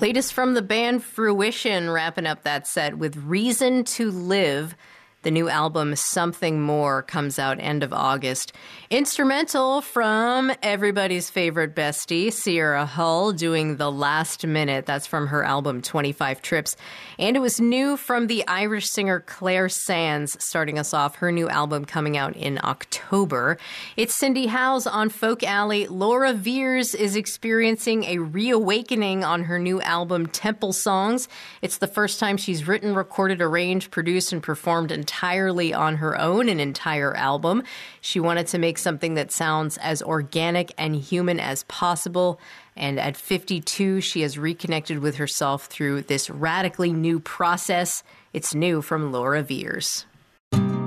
Latest from the band Fruition, wrapping up that set with Reason to Live. The new album, Something More, comes out end of August. Instrumental from everybody's favorite bestie, Sierra Hull, doing The Last Minute. That's from her album, 25 Trips. And it was new from the Irish singer Claire Sands, starting us off, her new album coming out in October. It's Cindy Howes on Folk Alley. Laura Veirs is experiencing a reawakening on her new album, Temple Songs. It's the first time she's written, recorded, arranged, produced, and performed entirely on her own, an entire album. She wanted to make something that sounds as organic and human as possible. And at 52, she has reconnected with herself through this radically new process. It's new from Laura Veirs.